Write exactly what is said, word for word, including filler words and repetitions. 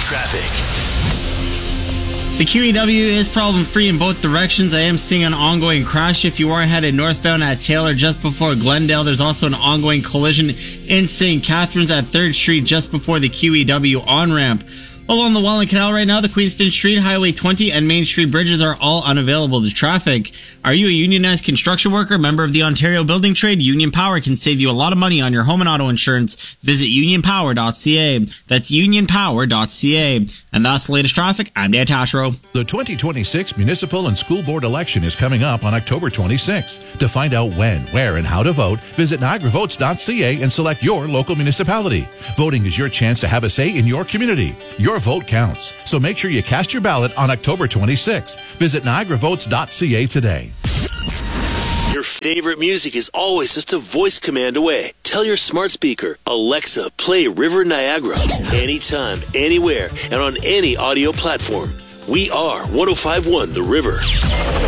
Traffic. The Q E W is problem-free in both directions. I am seeing an ongoing crash if you are headed northbound at Taylor just before Glendale. There's also an ongoing collision in Saint Catharines at third Street just before the Q E W on-ramp. Along the Welland Canal right now, the Queenston Street, Highway twenty, and Main Street bridges are all unavailable to traffic. Are you a unionized construction worker, member of the Ontario Building Trade? Union Power can save you a lot of money on your home and auto insurance. Visit union power dot c a. That's union power dot c a. And that's the latest traffic. I'm Dan Tashro. The twenty twenty-six municipal and school board election is coming up on October twenty-sixth. To find out when, where, and how to vote, visit niagara votes dot c a and select your local municipality. Voting is your chance to have a say in your community. Your vote counts. So make sure you cast your ballot on October twenty-sixth. Visit niagara votes dot c a today. Your favorite music is always just a voice command away. Tell your smart speaker, Alexa, play River Niagara. Anytime, anywhere, and on any audio platform. We are one oh five point one The River.